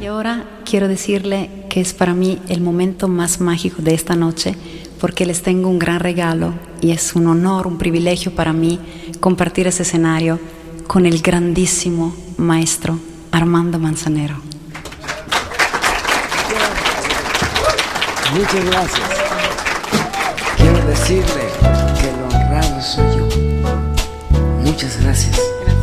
ahora quiero decirle que es para mí el momento más mágico de esta noche, porque les tengo un gran regalo y es un honor, un privilegio para mí compartir ese escenario con el grandísimo maestro Armando Manzanero. Muchas gracias. Quiero decirle que lo honrado soy yo. Muchas gracias.